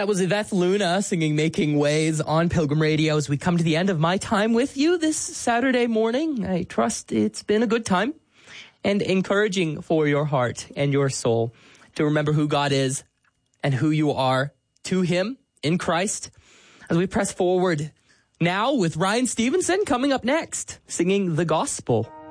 That was Yvette Luna singing Making Ways on Pilgrim Radio as we come to the end of my time with you this Saturday morning. I trust it's been a good time and encouraging for your heart and your soul to remember who God is and who you are to him in Christ as we press forward now with Ryan Stevenson coming up next, singing the gospel.